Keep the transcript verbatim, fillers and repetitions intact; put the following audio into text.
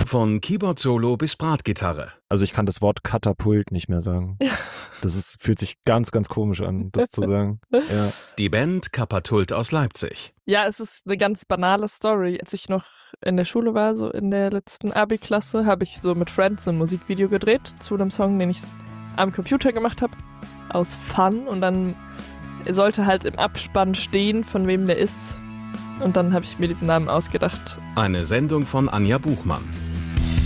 Von Keyboard-Solo bis Bratgitarre. Also ich kann das Wort Katapult nicht mehr sagen. Ja. Das ist, fühlt sich ganz, ganz komisch an, das zu sagen. Ja. Die Band Kapatult aus Leipzig. Ja, es ist eine ganz banale Story. Als ich noch in der Schule war, so in der letzten Abi-Klasse, habe ich so mit Friends ein Musikvideo gedreht zu einem Song, den ich am Computer gemacht habe, aus Fun. Und dann sollte halt im Abspann stehen, von wem der ist. Und dann habe ich mir diesen Namen ausgedacht. Eine Sendung von Anja Buchmann.